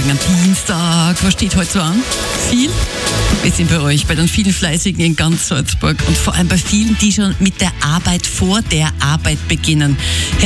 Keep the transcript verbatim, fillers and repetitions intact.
Morgen am Dienstag. Was steht heute so an? Viel? Wir sind bei euch, bei den vielen Fleißigen in ganz Salzburg und vor allem bei vielen, die schon mit der Arbeit vor der Arbeit beginnen.